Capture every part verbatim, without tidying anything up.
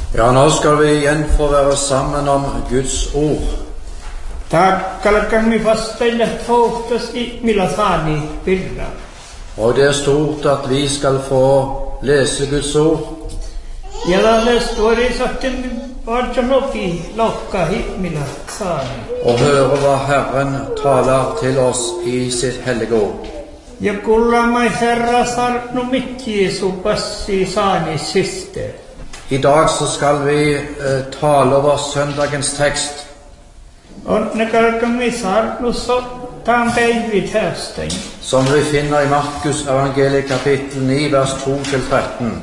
Ja, nå skal vi igjen få være sammen om Guds ord. Takkalakan mi fastella fautas i milasani pirra. Og det er stort at vi skal få lese Guds ord. Ja da står i satten barjanoki lokka hi milasani. Og høre hva Herren taler til oss i sitt hellige ord. Ja kulla mai herra sarnu mikki su passi sani siste. I dag så skal vi eh, tale over søndagens tekst. Som vi finner i Markus evangeliet kapittel ni, vers to til tretten.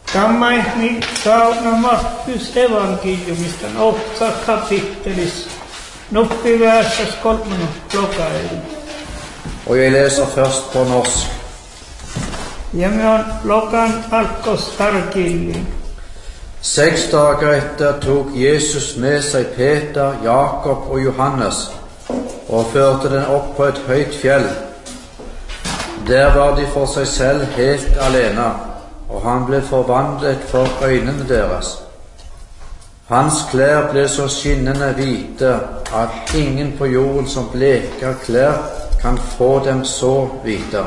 Markus evangeliumista åtta kapittelis nuppi verses kolmen lokaen. Og jeg leser først på norsk. Ja me on lokan alkos tarkilli. Seks dager etter tok Jesus med seg Peter, Jakob og Johannes og førte den opp på et høyt fjell. Der var de for seg selv helt alene, og han ble forvandlet for øynene deres. Hans klær ble så skinnende hvite at ingen på jorden som bleker klær kan få dem så hvite.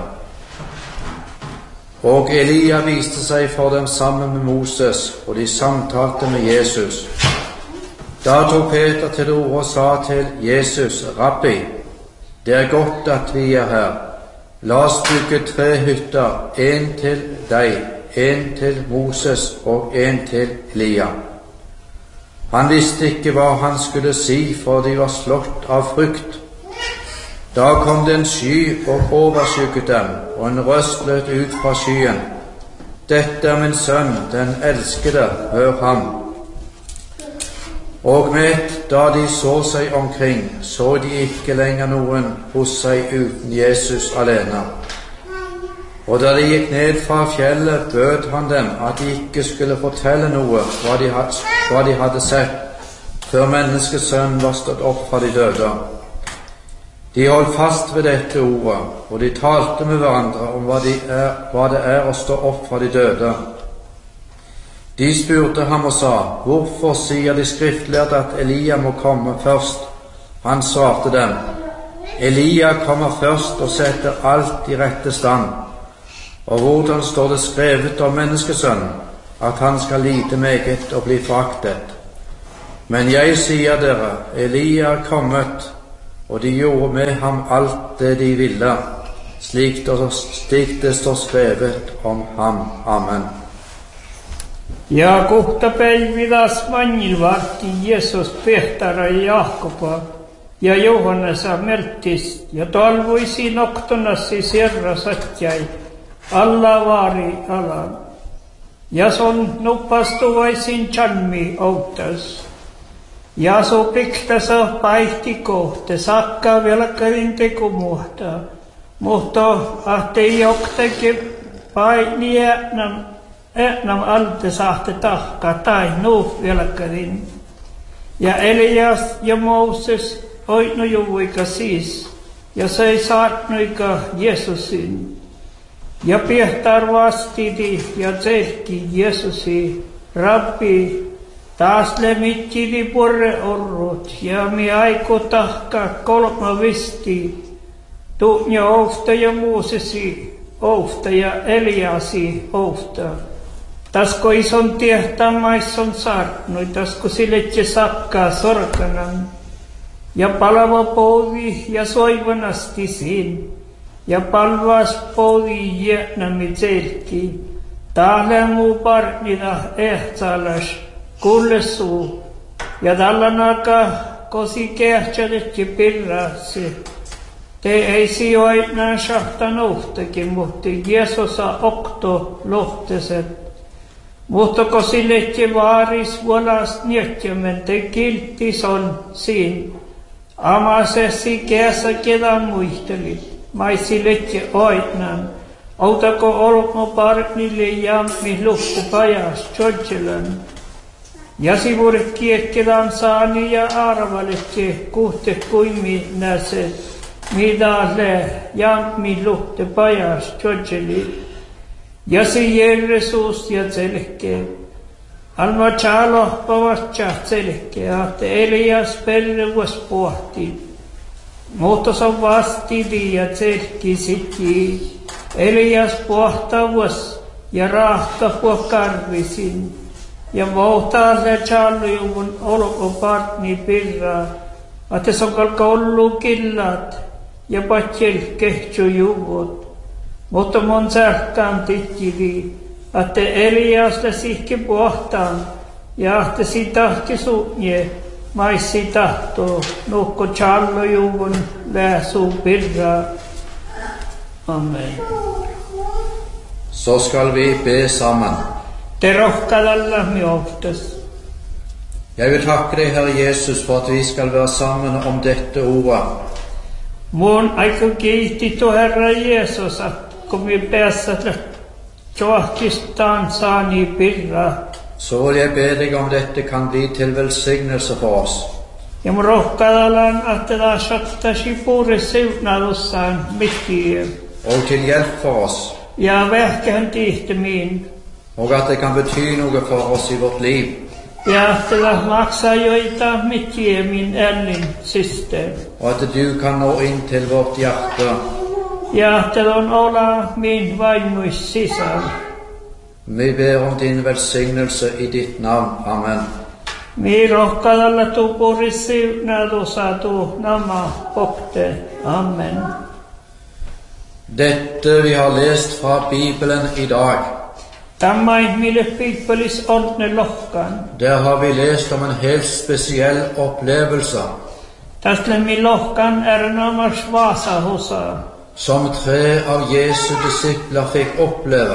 Og Elia viste seg for dem sammen med Moses, og de samtalte med Jesus. Da tok Peter til orde og sa til Jesus, Rabbi, det er godt at vi er her. La oss bygge tre hytter, en til deg, en til Moses og en til Elia. Han visste ikke hva han skulle si, for de var slått av frykt. Da kom det en sky og overskygget dem, og en røst lød ut fra skyen. Dette er min sønn, den elskede, hør ham. Og med da de så seg omkring, så de ikke lenger noen hos seg uten Jesus alene. Og da de gikk ned fra fjellet, bød han dem at de ikke skulle fortelle noe hva de, hva de hadde sett, før menneskesønnen var stått opp fra de døde. De holdt fast ved dette ordet, og de talte med hverandre om hva, de er, hva det er å stå opp fra de døde. De spurte ham og sa, hvorfor sier de skriftlærde at Elia må komme først? Han svarte dem, Elia kommer først og setter alt i rette stand. Og hvordan står det skrevet om menneskesønnen, at han skal lide meget og bli foraktet? Men jeg sier dere, Elia er kommet, og de gjorde med ham alt det de ville, slik det, slik det står skrevet om ham. Amen. Ja kohta päividas vanilvarti Jesus Pehtara ja Jaakopa ja Johannesa meltis ja talvuisi noktonassi sierra satjai alla vaari alan. Ja son nuppastuvaisin chanmi outas. Ja so piktasa paihtikohte sakka velkarin tekumuhta, mutta ahte joktakin paini äänam, äänam alte sahte tahka tai nuu velkarin. Ja Elias ja Moses oinu juvuika siis, ja se ei saatnuika Jesusin. Ja Piehtar vastiti ja tserki Jesusi, Rabbi, taas lemittili porre orrut, ja mi aiku tahka kolma visti, tuunja oufta ja Moosesi, oufta ja Eliasi, oufta. Tasko ison tiehtämaisson saarnui, tasko siletje sakkaa sorkanan, ja palava pouvi ja soivanasti siin, ja palvas pouvi jäänämi tserki, tahle muu parnida ehtsalas, kullesuu, ja tallanaka kosi kehtsäletki pirraasi. Te ei sijoitnaan shahtan uhtakin, mutta Jeesusa okto lohteset. Mutta kosi letki vaaris vuolas njötjömen te kiltis on siin. Amasesi keässä kedan muistelit, maisi letki oitnaan. Outako olmo parnille jammi luhtu pajas tjodjelan. Ja sivurit kiekkedan saani ja arvalette kuhte kuimi näse, mitä le jammi luhte pajas tjodjeli. Ja si Jeesus ja tselke. Alma chalo pavacha selke at Elias perus pohti. Muutos on vasti dia tselki siti. Elias pohtavus ja rahka puokarvisin. Ja vohtaalle chalujuvun olkopartni pirra. Att sokal kollu killat ja patjel kehtsujuvut. Mutta mun sähkään tittivi. Että Elias läsihki pohtaan ja että si tahti suunje. Maissi tahtoo nukko challujuvun läsuu pirra. Amen. Så skal vi be sammen. Det rohkad alla med oftast. Jeg vil takke deg, Herre Jesus, for at vi skal være sammen om dette ordet. Mun aika kiitti Herra Jeesus, att kun vi päässä tjohkistaan saani pirra. Så vil jeg be deg om dette kan bli til velsignelse for oss. Ja mun rohkadalan, att det där sattasi puuri siunadussaan mittiä. Og til hjelp for oss. Ja vähkään tihtemiin. Og at det kan bety noe for oss i vårt liv. Ja att det där maksaa joita mittiä min ellin syster. Og at du kan nå inn til vårt hjerte. Ja att det on olla min vaimuis sisään. Vi ber om din velsignelse i ditt navn. Amen. Mi rohkadalla tu puuri siunadussa tu nama popte. Amen. Dette vi har lest fra Bibelen i dag, Tämä mille piippelis onne lohkan. der har vi lest om en helt spesiell opplevelse Tästä mi lohkan är namas Vasahusa. som tre av Jesu disipler fikk oppleve.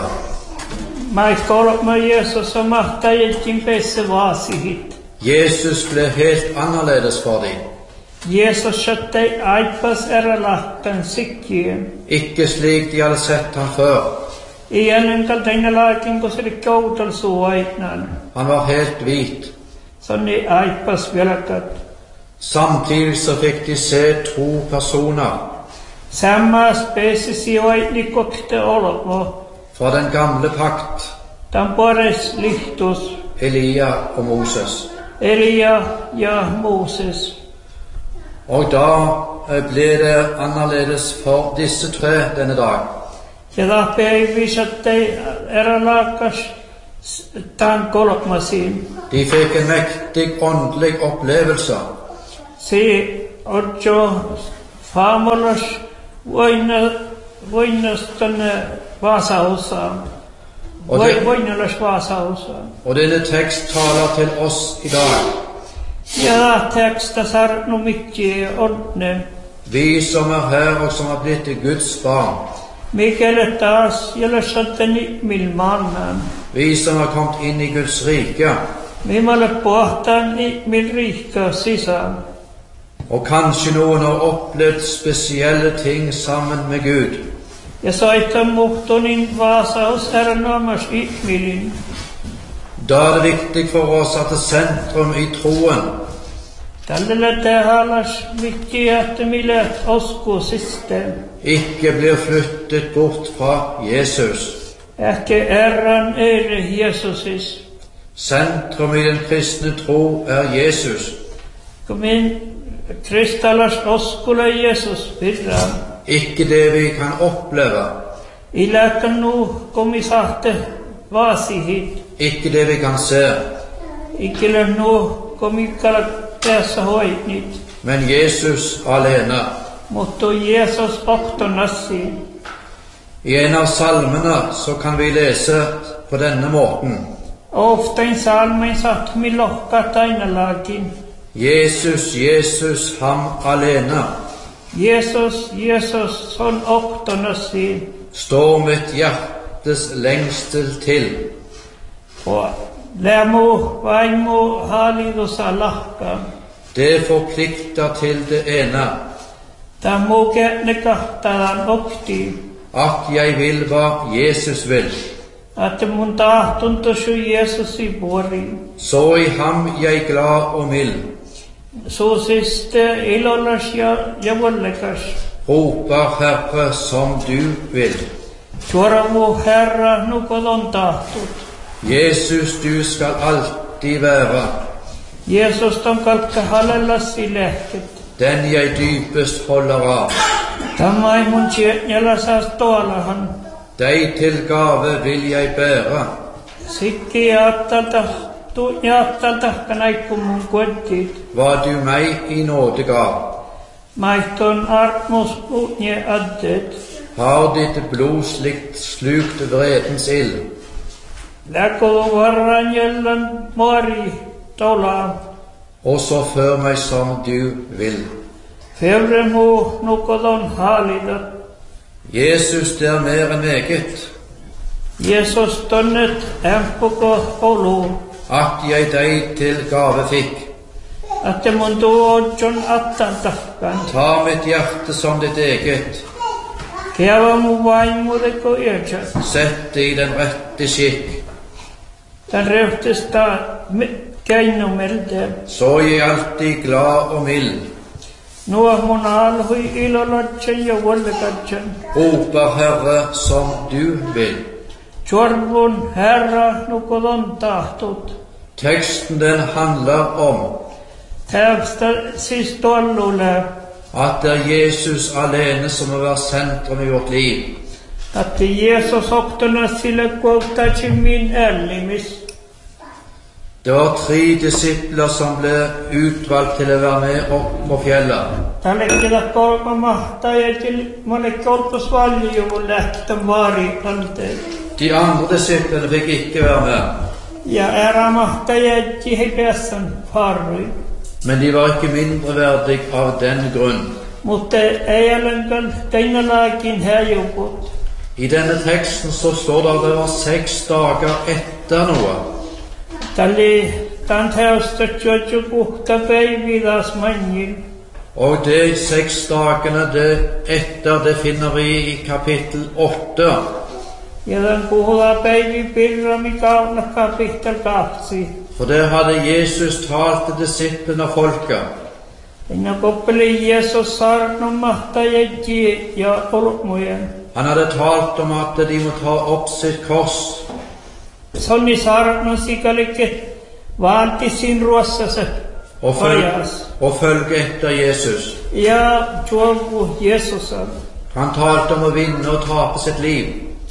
Mai kolma Jeesus on mahtajitkin pesse vaasihit. Jesus ble helt annerledes for dem. Jeesus sattei aipas erälahtan sikkien. Ikke slik de hadde sett ham før. I ennen kaltaina laakin kun se oli koutal suaitnan. Han var helt hvit. Sonni aipas velkat. Samtidig så fikk de se to personer Sammas pesi sijoitni kokte olvo. fra den gamle pakt, Tan pores lihtus. Elia og Moses. Elia ja Moses. Og da ble det annerledes for disse tre denne dag. Ja da päivi sattei erälaakas tan kolmasiin. De fikk en mektig åndelig opplevelse. Si ojo famolas voina voinastan Vasahusa. Og Voi det- voinalas Vasahusa. Og denne tekst taler til oss i dag. Ja da teksta sarnu mikki onne. Vi som er her og som har blitt Guds barn. Mikele taas jälössättäni milmannan. Vi som har kommet inn i Guds rike. Mimalle pohtaan mil riikka sisään. Og kanskje noen har opplevd spesielle ting sammen med Gud. Ja soitan muhtonin Vasahus erinomas ihmilin. Da er det viktig for oss at det sentrum i troen Tällä tehalas mikki jähtemille oskusisten. ikke blir flyttet bort fra Jesus. Ehkä erran ere Jeesusis. Sentrum i den kristne tro er Jesus. Kun min kristalas oskule Jeesus virran. Ikke det vi kan oppleve. Iläkän nu komisahte vaasihit. Ikke det vi kan se. Ikille nu komikkala tässä hoitnit. Men Jesus alene. Mutta Jeesus oktonassi. I en av salmene så kan vi lese på denne måten. Oftain salmen satt mi lohkat ainalakin. Jesus, Jesus, ham alene. Jeesus, Jeesus on oktonassi. Står mitt hjertes lengsel til. Og lämu vaimo halidusa lahka. Det forplikter til det ene, Tammu ne kahtalan okti. at jeg vil hva Jesus vil. Att mun tahtunto su Jeesusi puori. Så i ham jeg glad og mild, Suusiste ilollas ja javollekas. roper Herre som du vil. Suoramu Herra nukodon tahtut. Jesus, du skal alltid være Jeesus on kalkka halellasi lehket. den jeg dypest holder av. Tämä ei mun sietnjällä saas tuollahan. Deg til gave vil jeg bære. Sikki jaattalta, tu jaattalta kanaikku mun kuettiit. Hva du meg i nåde gav. Maihton artmus puutnje addet. Har ditt blod slikt slukt vredens ild. Läkolo varranjellan mari tola. Og så før meg som du vil. Fevremu nukodon halidat. Jesus, det er mer enn meget Jeesus tonnet empuko olu. at jeg deg til gave fikk. Att mun tuodjon attan tahkan. Ta mitt hjerte som ditt eget. Kiava mu vaimudeko irjat. Sett det i den rette skikk. Tän rehtesta keinomelde. Så er jeg alltid glad og mild. Nuo mun alhui ilolotsen ja vollekatsen. Roper Herre som du vil. Tjorvun herra nukodon tahtut. Teksten den handler om Tävstä siis tuollulle. at det er Jesus alene som må være sentrum i vårt liv. Att Jeesus oktona sille kuottaisi min ellimis. Det var tre disipler som ble utvalgt til å være med opp på fjellet. Tällekillä kolma mahtajat monet kolkosvaljuun lähtön vaari kalteet. De andre disiplene fikk ikke være med, Ja ära mahtajat hipessan farrui. men de var ikke mindre verdig av den grunn. Mutta ei ollenkaan teinalaakin häjukut. I denne teksten så står det at det var seks dager etter noe. Tälli tämän teosta tjoju puhta päividas manjil. Og de seks dagene det etter, det finner vi i kapittel åtte. Ja tämän puhutaan päivi pirrami kauna kapitel kaksi. For der hadde Jesus talt til disiplene og folket. Inna koppeli Jeesus saarnon mahtajatji ja olmujen. Han hadde talt om at de må ta opp sitt kors Sonni saarnon sikalikke vaanti sin ruossase og følge, vajas. og følge etter Jesus. Ja tuovu Jeesusan. Han talte om å vinne og tape sitt liv.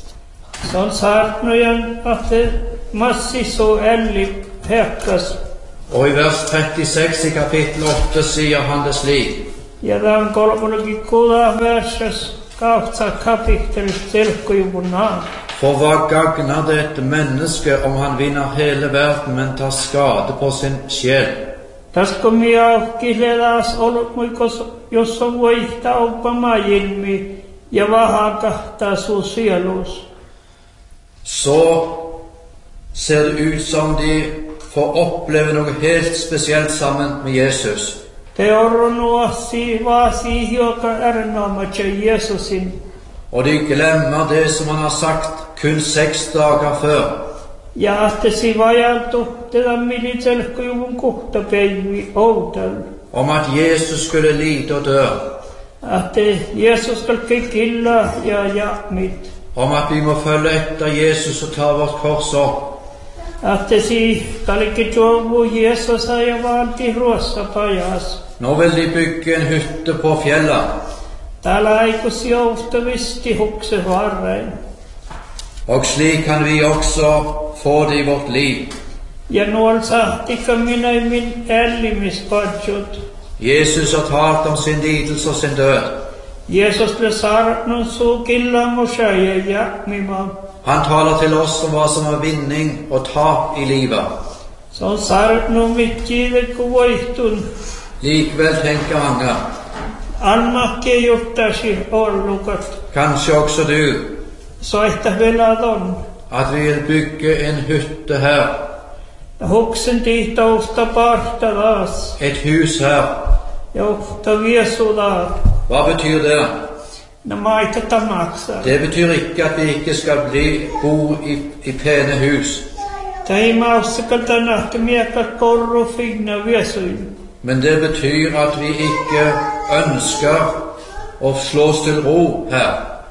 Son saarnojan ahte massiso elli pekkas. Og i vers trettiseks i kapittel åtte sier han det slik: Ja tämän kolmonakin kuuda versas kautta kapitel selkkojuvun naan. For hva gagner det et menneske om han vinner hele verden, men tar skade på sin sjel? Tästä minä aukiledas ollut muikos, jos on voihta oppamajilmi ja vähän kahtaa sun sielus. Så ser det ut som de får oppleve noe helt spesielt sammen med Jesus. Te orronu si vaasi joka erinomaisen Jeesusin. Og de glemmer det som han har sagt kun seks dager før. Ja ahtesi vajaltu tätä militselkkojuvun kuhtapäivi outal. Om at Jesus skulle lide og dø. Ahte Jeesus kalkki killa ja jamit. Om at vi må følge etter Jesus og ta vårt kors opp. Ahtesi kalkki tuovu Jeesus ja vaanti ruossa pajas. Nå vil de bygge en hytte på fjellet. Täällä aikus joustavisti hukse varrein. Og slik kan vi også få det i vårt liv. Ja nuol sahtika minä min ellimispatsut. Jesus har talt om sin lidelse og sin død. Jeesus ble saarnut suukilla musaja ja mima. Han taler til oss om hva som er vinning og tap i livet. Se on saarnut mitjive kuvoihtun. Likevel tenker mange, Almakki juttasi ollukat. kanskje også du, Soihta veladon. at vi vil bygge en hytte her, Huksen tihtausta partadas. et hus her. Ja uhta viesudaa. Hva betyr det? Na maita tamaksa. Det betyr ikke at vi ikke skal bli bo i, i pene hus. Taimaussakalta nahti miekka korru figna viesuin. Men det betyr at vi ikke ønsker å slå oss til ro her.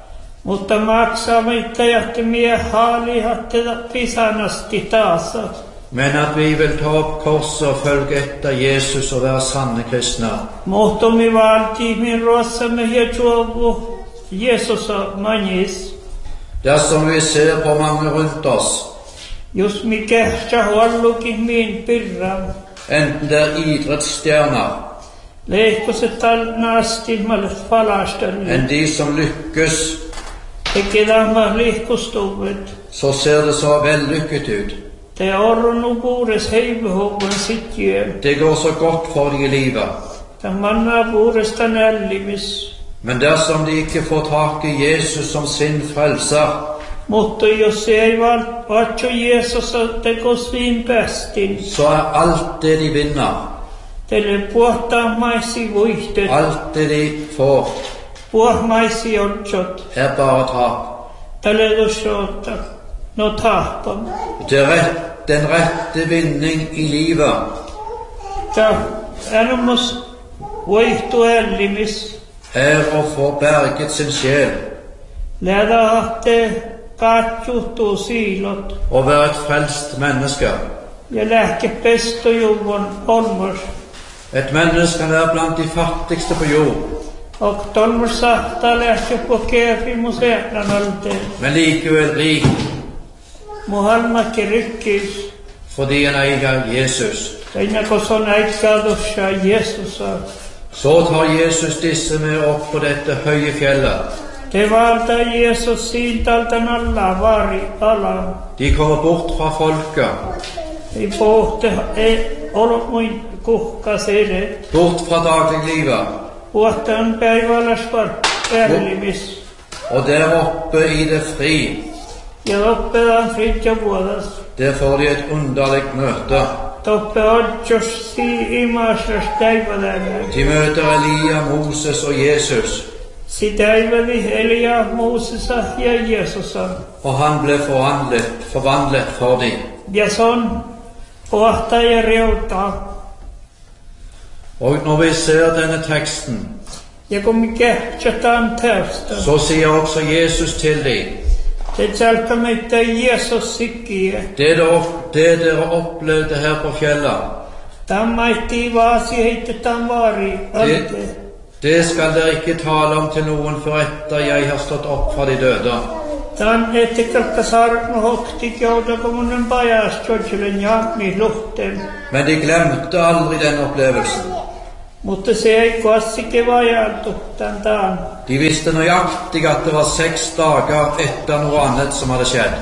Mutta maksamittajattomia haalihatteita pisanasti taas. Men at vi vil ta opp korset og følge etter Jesus og være sanne kristne. Muhtomi valtiimin ruossamme ja tuovu Jeesusa manis. Dersom vi ser på mange rundt oss, Jos mikä huollukin min pirran. enten det er idrettsstjerner, Leikkoset naasti mallet falastalle. enn de som lykkes, Tekidama liikkustuvet. så ser det så vellykket ut. Te ornu puures heivehovan sitjien. Det går så godt for de i livet. Ta manna puuresta nällimis. Men dersom de ikke får tak i Jesus som sin frelser, Mutta jos ei vatso Jeesusa teko svin päästin. så er alt det de vinner, Teille puhtaa maisi vuihtet. alt det de får, Puh maisi otsot. er bare tap. Tälle tusota. No tahpam. Det rett, den rette vinning i livet Ta änummus vuihtu ällimis. er å få berget sin sjel Läda hahte katsuttuu siilot. og være et frelst menneske. Ja lähke pesto juvon olmos. Et menneske kan være blant de fattigste på jord, Och tolmos sahtaa lähke på keefimus ehnanalteen. men likevel rik Muhalmakki rykkis. fordi han eier Jesus. Teinako son aikkaadusha Jeesusa. Så tar Jesus disse med opp på dette høye fjellet. Te valta Jeesus siintaltan alla vari ala. De kommer bort fra folket, Ei pohte ei ollut muin kuhkas edet. bort fra dagliglivet, Puhtaan päiväläspar ärlimis. og der oppe i det fri, Ja oppetaan fritja vuodas. der får de et underligt møte. Toppe odjos si imasras päivälämään. De møter Elia, Moses og Jesus, Sitä ivävi Elia, Moosesa ja Jeesusa. og han ble forvandlet, forvandlet for dem. Ja son pohta ja reutaa. Og når vi ser denne teksten, Ja kun mikä tjataan täystä. så sier også Jesus til dem: Te tjalta meitä Jeesus sikkiä. det dere, det dere opplevde her på fjellet, Tammaitti vaasi heitetään vaari det, alte. det skal dere ikke tale om til noen før etter jeg har stått opp fra de døde. Tän ettikalkka saarno hokti jouta kommunen pajas tjodjelen jaammi luhten. Men de glemte aldri den opplevelsen. Mutta se ei koassikke vajaantu tän taan. De visste nøyaktig at det var seks dager etter noe annet som hadde skjedd.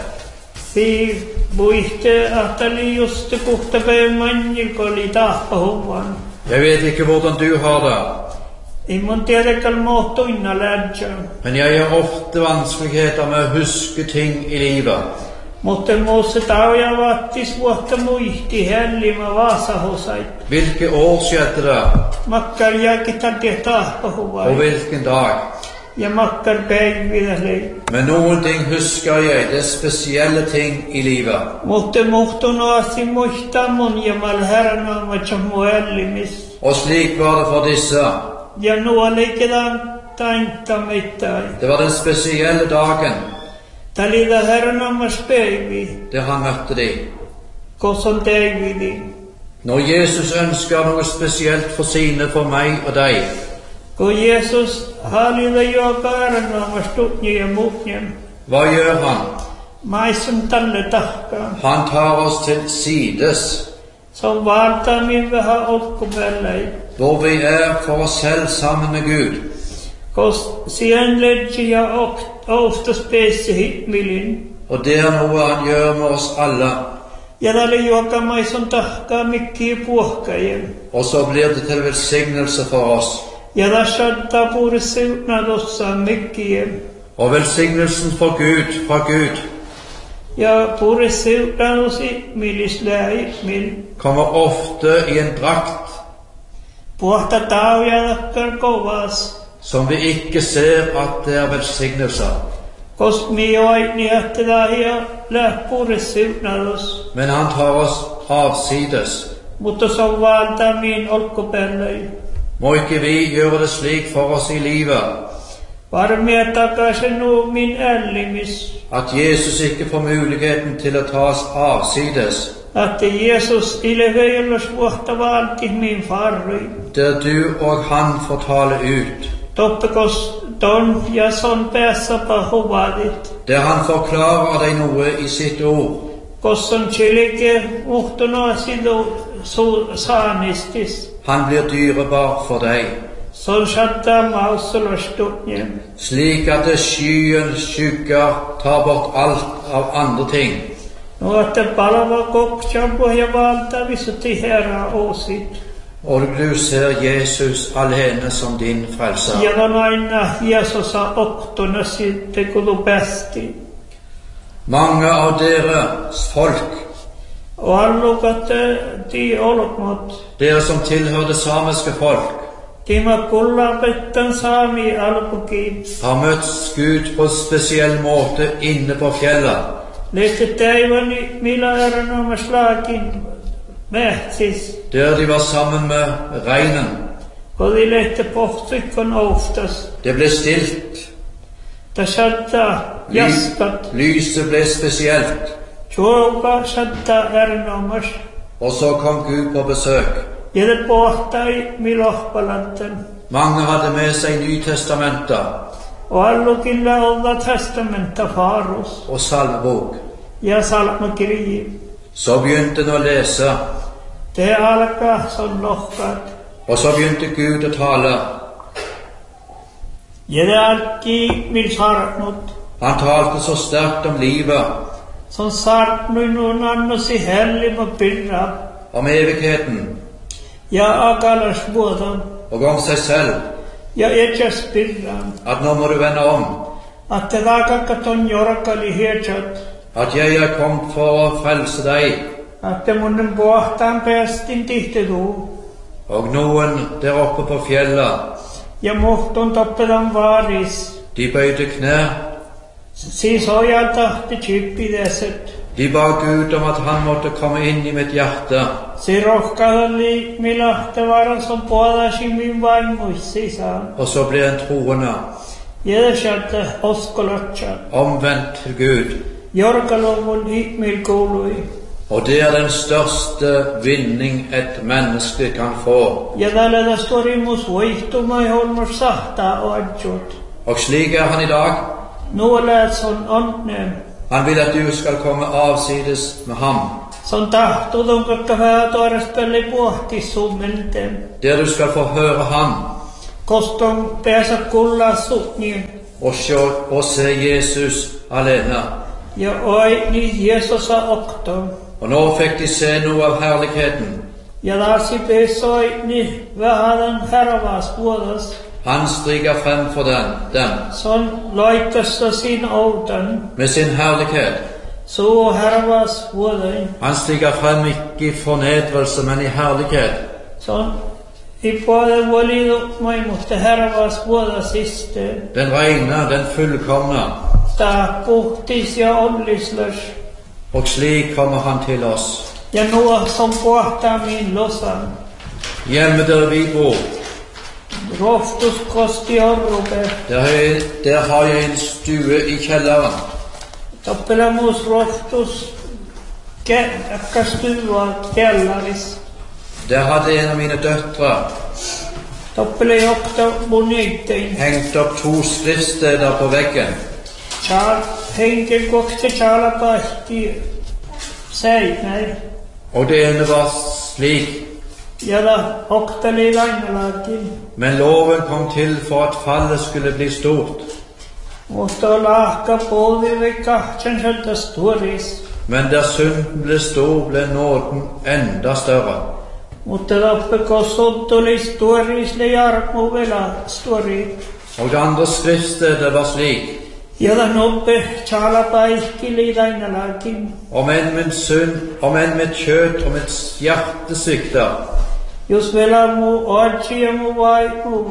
Si muiste ahtali just puhtapäivän manjilko oli tahpahuvan. Jeg vet ikke hvordan du har det, Ei mun tiedäkään muuttuinna lähtsä. men jeg har ofte vanskeligheter med å huske ting i livet. Mutta muussa tauja vaattis vuotta muihti hellima vaasahosait. Hvilke år skjedde det, Makkar jälkitän tie og tahpahuvai. hvilken dag. Ja makkar päividäslei. Men noen ting husker jeg, det er spesielle ting i livet. Mutta muhtun oasi muistaa mun ja mal herranaamatsam mu ellimis. Og slik var det for disse. Ja nuo leiketään tainta mittai. Det var den spesielle dagen Talida herranaamas päivi. der han møtte dem. Koson teividi. Når Jesus ønsker noe spesielt for sine, for meg og deg, Kun Jeesus halida joka herranaamas tutni ja muutnien. hva gjør han? Maisen talle tahkaan. Han tar oss til sides, Som valtaa min vähän olkkupäällei. hvor vi er for oss selv sammen med Gud. Kos sien ledsi ja ofta spesi hitmilin. Og det er noe han gjør med oss alle. Ja tali joka maison tahkaa mikkiä puohkajen. Og så blir det til velsignelse for oss. Ja tasattaa puuri siunadossaan mikkien. Og velsignelsen for Gud, fra Gud, Ja puuri siunadus ihmilis lää ihmil. kommer ofte i en drakt Puhta tauja takkar kovas. som vi ikke ser at det er velsignelse. Kos mi oitni jättetään ja lää puuri siunadus. Men han tar oss avsides. Mutta se on valtaa min olkkupäällei. Må ikke vi gjøre det slik for oss i livet, Varmiatakasenu min ällimis. At Jesus ikke får muligheten til å tas avsides. Att Jesus ileveilos vuohtavaalki min farri. Der du og han får tale ut. Toppekos ton ja son päässäpä huvadit. Der han forklarer deg noe i sitt ord. Kosson chilike muhtona sido su saanistis. Han blir dyrebar for deg. Son shatta mausolostutnje. Slik at det skyens skygger tar bort alt av andre ting. No että palava kokchampo ja valtavisutti herra osit. Og du ser Jesus alene som din frelser. Ja on aina Jeesusa oktona sitten kulu bästi. Mange av deres folk, Og allukat ti olmot. dere som tilhører det samiske folk, Tima kullapettan saami alpuki. har møtt Gud på en spesiell måte inne på fjellet. Lehti teivani millä erinomaslakin mähtsis. Der de var sammen med reinen. Kodi lehti pohtsikon oftas. Det ble stilt. Ta shatta jaskat. Lyset ble spesielt. Tjouka shatta erinomas. Og så kom Gud på besøk. Jede pohtai milohpalanten. Mange hadde med seg Nytestamenter Og allukin lauva testamenta farus. og salmebok. Ja salmakirji. Så begynte han å lese, Te alkaa son lohkat. og så begynte Gud å tale. Jede alki mil sarnut. Han talte så sterkt om livet, Son sarnui nun annosi hellim og pirra. om evigheten Ja akalas vuodan. og om seg selv, Ja etjas pirran. at nå må du vende om, Att te vakakaton jorakali hietsat. at jeg er kommet for å frelse deg. Att te munnen pohtaan päästin tihtidu. Og noen der oppe på fjellet, Ja muhtun toppedan vaaris. de bøyde knær. Siis ojal tahti chippideset. De ba Gud om at han måtte komme inn i mitt hjerte. Si rohkadalli milahtavaran son puolasi min vaimuissisaan. Og så ble han troende, Jedeshatte oskolotsat. omvendt til Gud. Jorkalomul hikmil kuului. Og det er den største vinning et menneske kan få. Ja tällä storimus voihtuma holmos sahtaa oadjut. Og slik er han i dag. Nuoläät son onne. Han vil at du skal komme avsides med ham, Son tahtudun kakka häätoarastelle puhti summelten. der du skal få høre ham Koston pääsä kulla sutnien. og se, og se Jesus alene. Ja oi ni Jeesusa okton. Og nå fikk de se noe av herligheten. Ja taasi pesoi ni vähäden härvas vuodas. Han striker frem for den, dem Son loikkassa sin outan. med sin herlighet. Så härvas vuodain. Han stiger frem ikke i fornedrelse, men i herlighet. Son i puolen validu moi mutta härvas vuodas iste. Den rene, den fullkomne. Ta puhtis ja onnistlas. Og slik kommer han til oss. Ja nuo som puhtaa min losan. Hjemme der vi bor, Roftus kosti orrupe. der har jeg, der har jeg en stue i kjelleren. Toppelamus roftus akkastuva kellaris. Der hadde en av mine døtre Toppele jokta munitein. hengt opp to skriftsteder på veggen. Chal henkel kokte chala pahti. Sei nei. Og det ene var slik: Ja da oktali lainalakin. men loven kom til for at fallet skulle bli stort. Mutta lahka podi vekka chenselta storis. Men der synden ble stor, ble nåden enda større. Mutta toppe kosottoli storis le jarmu vela stori. Og det andre skriftstedet var slik: Ja da noppe chala pahti lainalakin. om enn min synd, om enn mitt kjøtt og mitt hjerte svikter, Jos velamu oatsiamu vaimu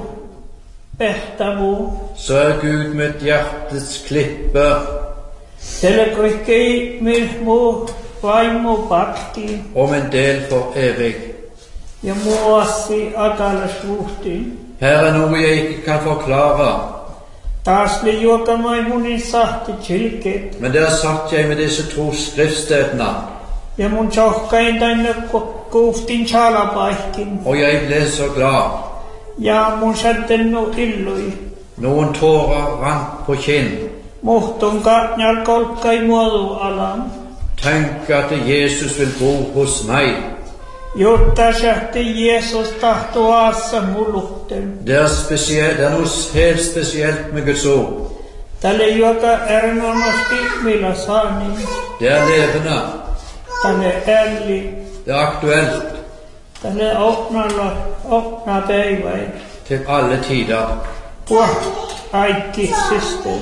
pehtamu. så er Gud mitt hjertes klippe Tele kaikkei milmu vaimu pakti. og min del for evig. Ja muassi akalas vuhti. Her er noe jeg ikke kan forklare, Taasli juokamai munin sahti chilket. Men der satt jeg med disse to skriftstedene, Ja mun tjohkain tänne kuuftin chalapaikin. og jeg ble så glad. Ja mun sättennu illui. Noen tårer rant på kinn. Muhtun katnjal kolkkai muodu alam. Tenk at Jesus vil bo hos meg. Jotta sähti Jeesus tahto aassa mulukten. Det er, spesielt, det er noe helt spesielt med Guds ord. Tälle juoka erinomaisesti millä saani. Det er levende, Tälle älli. det er aktuelt Tälle opnalla opna päiväin. til alle tider. Puh, aikki syster.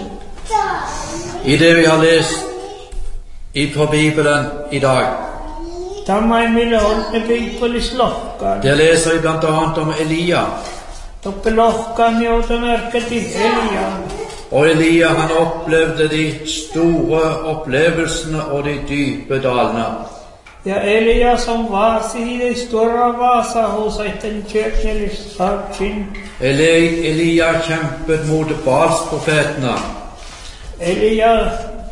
I det vi har lest i på Bibelen i dag, Tämä ei millä on ne piippolis lohkaan. der leser vi blant annet om Elia. Toppe lohkaan jouta märkäti Eliaan. Og Elia, han opplevde de store opplevelsene og de dype dalene. Ja Elia som vaasi i de stora vasahusaiden kyrknelis saatsin. Eli, Elia kjempet mot Baals-profetene. Elia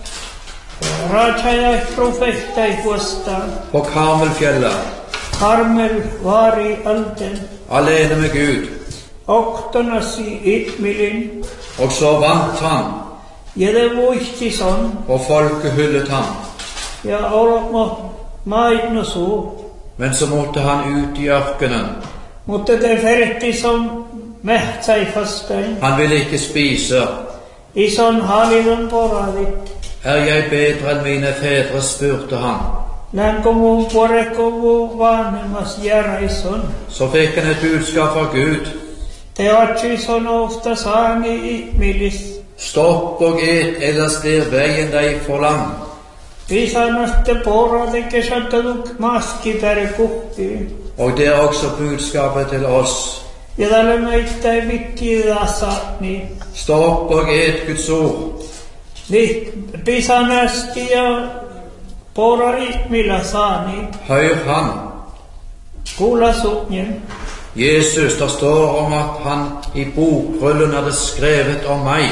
ratsajai profettai vastaan. På Karmelfjellet, Karmel vaari alten. alene med Gud. Oktonasi itmilin. Og så vant han, Ja det vuihti son. og folket hyllet ham. Ja olmo maidnosu. Men så måtte han ut i ørkenen. Mutta det ferti som mähtsai fastain. Han ville ikke spise. Ison halilon poravit. Er jeg bedre enn mine fedre, spurte han. Länko mun poreko mun vanhemmas järaison. Så fikk han et budskap fra Gud. Te otsi son ofta saani ihmilis. Stopp og et, ellers blir veien deg for lang. Pisanaste porade kesataduk maski pere kuhti. Og det er også budskapet til oss. Ja tälle meittai vikkidasani. Stopp og et Guds ord. Pisanasti ja pora ihmillä saani. Hør han. Kuulla suknjen. Jesus, der står om at han i bokrullen hadde skrevet om meg.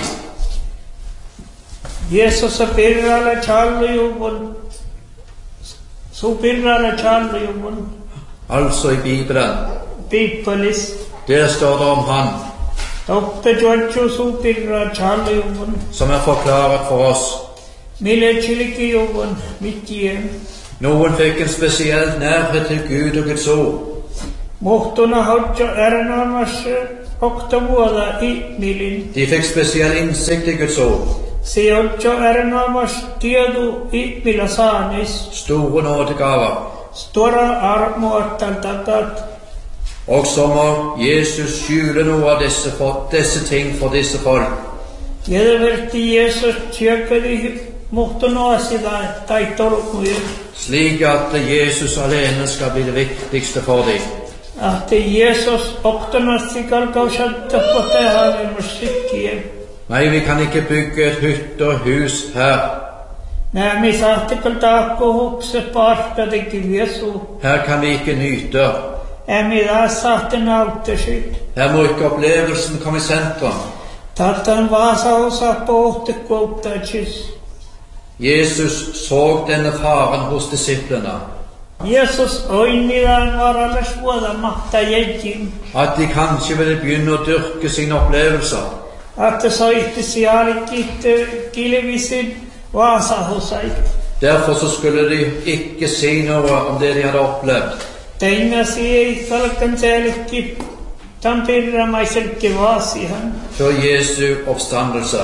Jeesus pirralla challujuvun. Su pirralla challujuvun. Altså i Bibelen. Piippalis. Der står det om han, Toppe juotsu su pirra challujuvun. som er forklaret for oss. Mille chilikijuvun mittien. Noen fikk en spesiell nærhet til Gud og Guds ord. Muhtuna hodja erinomas oktavuoda ihmilin. De fikk spesiell innsikt i Guds ord. Se hodja erinomas tiedu ihmillä saanis. Store nådegaver. Stora armoattan takat. Og så må Jesus skjule noe av disse, for, disse ting for disse folk. Ja det verti Jeesus tjökkeli muhtuna asida tai tolkujen. Slik at Jesus alene skal bli det viktigste for dem. Ahte Jeesus oktonasti kalkausatta på tehalle musikkien. Nei, vi kan ikke bygge et hytte og hus her. Nämi sahtikal taakko hukse parkkadikin Jeesu. Her kan vi ikke nyte. Ämi taas sahti nauttesit. Her må ikke opplevelsen komme i sentrum. Tattan vasaosa pohtikkouttajis. Jesus så denne faren hos disiplene, Jeesus oinnilaan varalles vuoda mahta jejjin. at de kanskje ville begynne å dyrke sine opplevelser. Ahte soitti sialikkitte kilvisin vasahosait. Derfor så skulle de ikke si noe om det de hadde opplevd. Teinasi ei kalkan seelikki tampirramaiselki vaasihan. Før Jesu oppstandelse.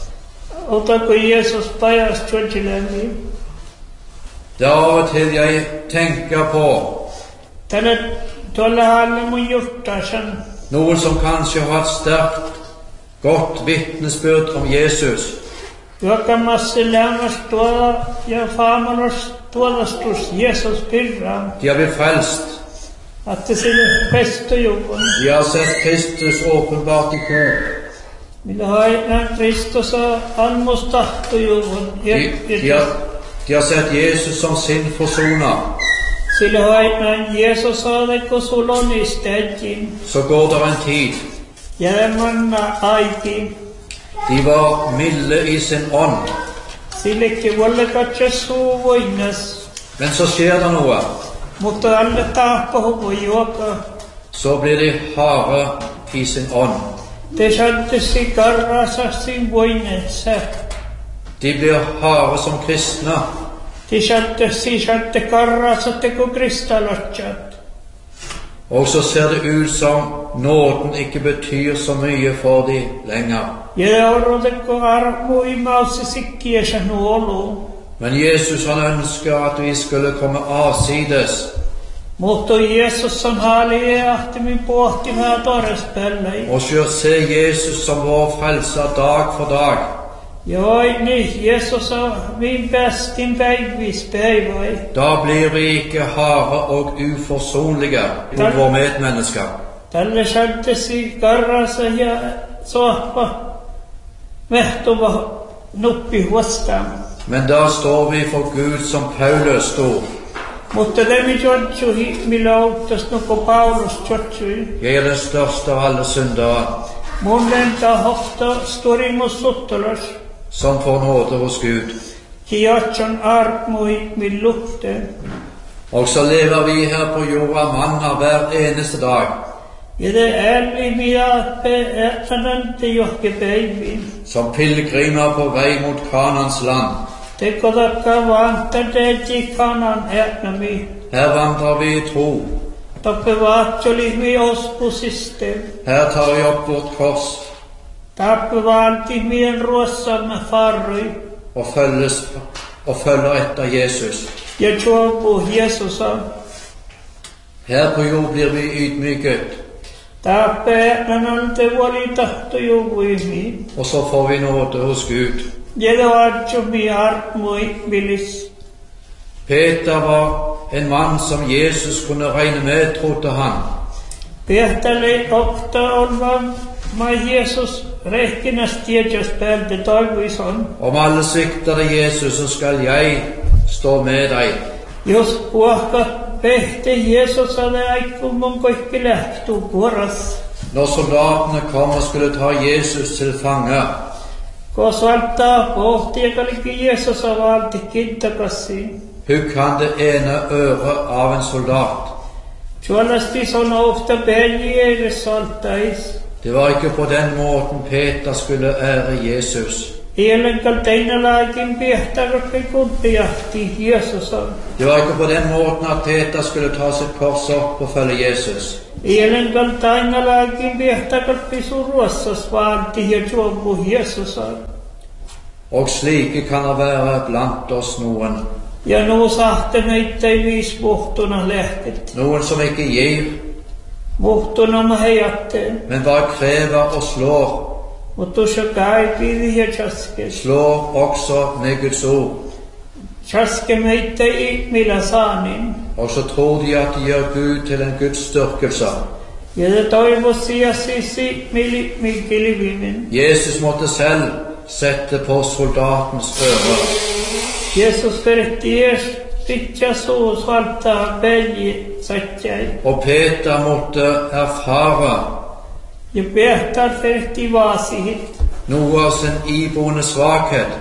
Otako Jeesus pajas tjolchilämi. Det er av og til jeg tenker på Tälle tuolla halle mun juhtasan. noen som kanskje har hatt sterkt, godt vitnesbyrd om Jesus. Juokamassa lämmas tuolla ja faamanos tuolastus Jeesus pirram. De har blitt frelst. Atte sille pestojuvun. De har sett Kristus åpenbart i kor. Millä haitnan Kristus almustahtojuvun. De, de, har, de har sett Jesus som sin forsoner. Sillä haitnan Jeesus aleko sulonistajin. Så går det en tid. Ja manna aikin. De var milde i sin ånd. Silekki vollekatse suuvoinnas. Men så skjer det noe. Mutta alle taappa huvujuoka. Så blir de harde i sin ånd. Te shanttesi karrasa sin voinensa. De blir harde som kristne. Te shanttesi shantte karrasa teko kristalatjat. Og så ser det ut som nåden ikke betyr så mye for de lenger. Men Jesus han ønsker at vi skulle komme avsides. Og så se Jesus som vår frelser dag for dag. Da blir vi ikke harde og uforsonlige mot våre medmennesker. Tälle shanttesi karrasa ja sohpa mehtuva nuppi huostaan. Men da står vi for Gud som Paulus stod. Mutta lemi tjotsuhi, millä auttas nuko Paulus tjotsui. Jeg er den største av alle syndere. Mun lenta hofta storimus suttelas. Som får nåde hos Gud. Kiatsan armoi min lukte. Og så lever vi her på jorda manna hver eneste dag. Som pilgrimer på vei mot Kanans land. Her vandrer vi i tro. Her tar vi opp vårt kors. Og, følges, og følger etter Jesus. Her på jord blir vi ydmyket. Og så får vi nåde hos Gud. Peter var en mann som Jesus kunne regne med, trodde han. Om alle svikter det Jesus, så skal jeg stå med deg. Når soldatene kom og skulle ta Jesus til fange, hugg han det ene øret av en soldat. Det var ikke på den måten Peter skulle ære Jesus. Det var ikke på den måten at Peter skulle ta sitt kors opp og følge Jesus. Og slike kan det være blant oss noen. Noen som ikke gir, men bare krever og slår. Slår også med Guds ord. Og så tror de at de gjør Gud til en Guds styrkelse. Jesus måtte selv sette på soldatens øre. Og Peter måtte erfare noe av sin iboende svakhet.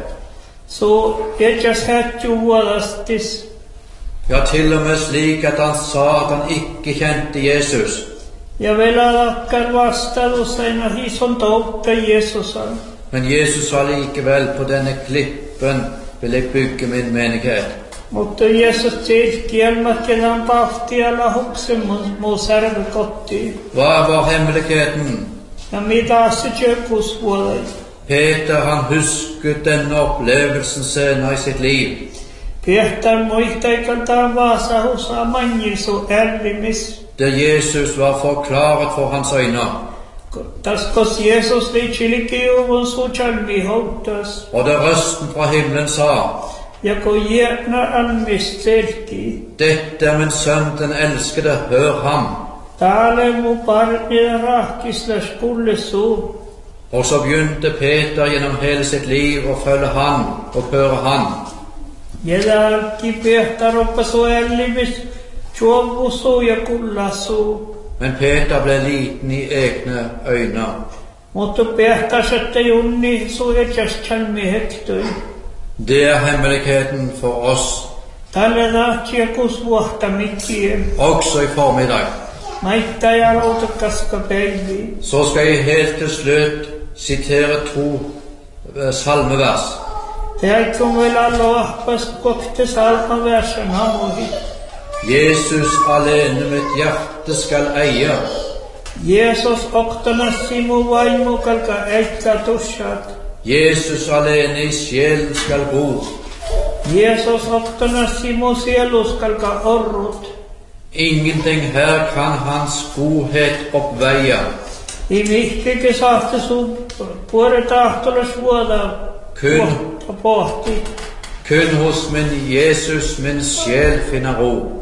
Ja, til og med slik at han sa at han ikke kjente Jesus. Men Jesus sa likevel, på denne klippen vil jeg bygge min menighet. Mutta Jeesus selkeämmäkään pahtialla huksemus särvykotti. Hva var hemmeligheten? Ja mitä se tjökusvuoli? Peter han husket denne opplevelsen senere i sitt liv. Peter muistaikaltaan vaasa husa manjisu ärlimis. Der Jesus var forklaret for hans øyne. Taskos Jesus liitsilkiuvun suchalmi houtas. Og da røsten fra himmelen sa, dette er min sønn, den elskede, hør ham. Og så begynte Peter gjennom hele sitt liv å følge han og høre han. Men Peter ble liten i egne øyne. Mutta päättäisi, että junni suojatjasthan mehektyi. Det er hemmeligheten for oss, Tällä tahtia kusvuohta mitään. også i formiddag. Maittaa ja lautakaska päiviin. Så skal jeg helt til slutt sitere to eh, salmevers. Täikon vielä lohpas kokte salmaversen hamohi. Jesus alene mitt hjerte skal eie, Jeesus oktana simu vaimo kalka äikka tussat. Jesus alene i sjelen skal bo. Jeesus oktana simu sielus kalka orrut. Ingenting her kan hans godhet oppveie. I mihkeke sahte sun puore tahtolas vuoda Kun, pohti. kun hos min Jesus min sjel finner ro.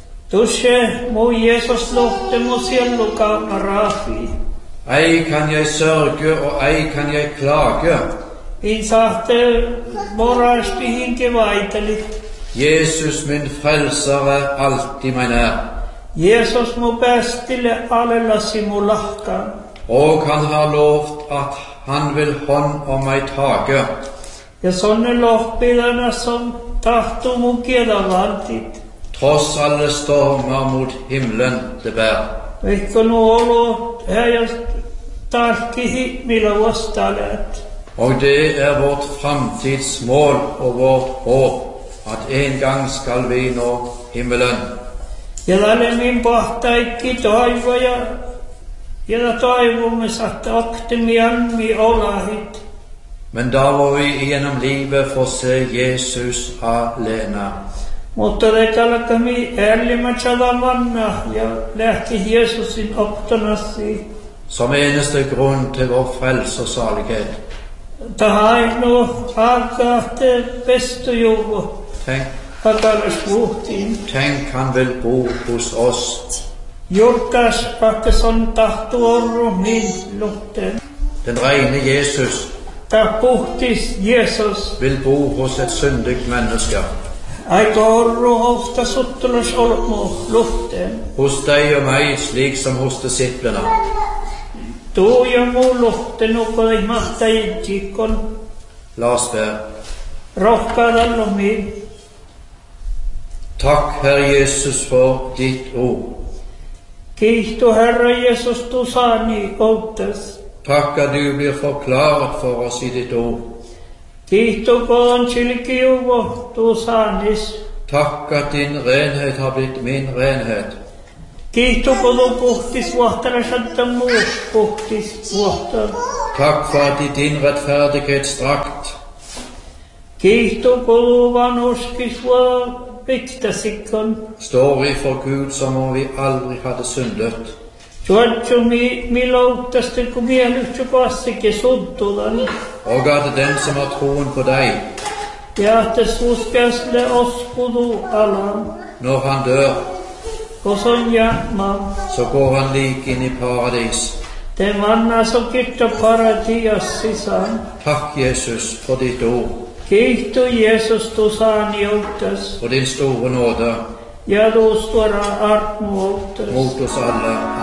Tusse mu Jeesus lohte mu sielluka rafi. Ei kan jeg sørge, og ei kan jeg klage. In sahte morasti hinke vaiteli. Jesus min frelser er alltid meg nær, Jeesus mu päästille alella simu lahkan. og han har lovt at han vil hånd om meg tage. Ja sonne lohpidana som tahto mu kiedavantit. Tross alle stormer mot himmelen det bær. Vaikka nu olo häjä tarkki himmillä vastalet. Og det er vårt framtidsmål og vårt håp, at en gang skal vi nå himmelen. Ja tälle min pahtaikki toivoja. Ja toivomme satte optimiammi olahit. Men da må vi gjennom livet få se Jesus alene. Mutta te kalkami ärlimätsä vanna ja lähti Jeesusin optonassi. Som eneste grunn til vår frelse og salighet. Tahaino hakahte pestojuvo. Tenk, Hakalas vuhtiin. tenk han vil bo hos oss. Jurkas pakkason tahtu orru min luhten. Den rene Jesus Ta puhtis Jeesus. vil bo hos et syndigt menneske. Aika orru ofta suttulas olmo luhten. Hos deg og meg, slik som hos disiplene. Tuu ja muu luhten ukoi mahta itjikon. La oss be. Rohkaadallo min. Takk, Herre Jesus, for ditt ord. Kiihtu Herra Jeesus tu saani outas. Takk at du blir forklaret for oss i ditt ord. Kiihtu koon silkiuvo tu saanis. Takk at din renhet har blitt min renhet. Kiihtu kodu puhtis vuohtara santa muu puhtis vuohtara. Takk for at i din rettferdighetsdrakt Kiihtu kodu vanuskis vuohtara piktasikon. står vi for Gud som om vi aldri hadde syndet. Tuotsu mi milouttaste ku mielyhtsy kassike sudtulan. Og at den som har troen på deg, Ja te suskäsle oskudu alan. når han dør, Koson jamma. så går han like inn i paradis. Te manna so kitta paratias sisan. Takk, Jesus, for ditt ord, Kiihtu Jeesus tu saani outas. for din store nåde Ja tu stora armu outas. mot oss alle.